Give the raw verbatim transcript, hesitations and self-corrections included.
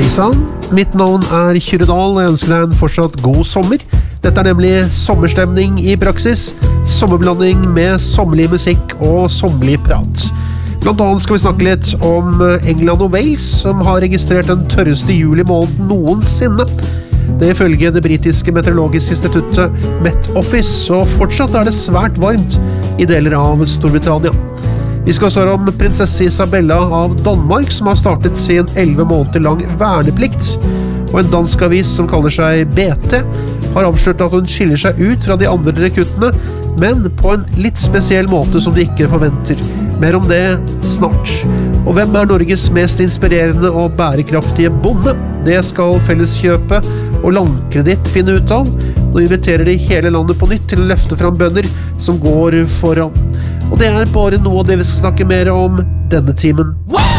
Sann, mitt navn er Kyrre Dahl, og jeg ønsker deg en fortsatt god sommer. Dette er nemlig sommerstemning i praksis, sommerblanding med sommerlig musikk og sommerlig prat. Blant annet skal vi snakke litt om England og Wales, som har registrert den tørreste juli-måneden noensinne. Det ifølge det britiske meteorologiske instituttet Met Office, og fortsatt er det svært varmt i deler av Storbritannia. Vi skal høre om prinsesse Isabella av Danmark, som har startet sin elleve måneder lang verneplikt. Og en dansk avis som kaller seg B T har avslørt at hun skiller seg ut fra de andre rekruttene, men på en litt spesiell måte som de ikke forventer. Mer om det snart. Og hvem er Norges mest inspirerende og bærekraftige bonde? Det skal Felleskjøpet og Landkreditt finne ut av. Nå inviterer de hele landet på nytt til å løfte fram bønder som går foran. Og det er bare noe av det vi skal snakke mer om denne timen. Wow!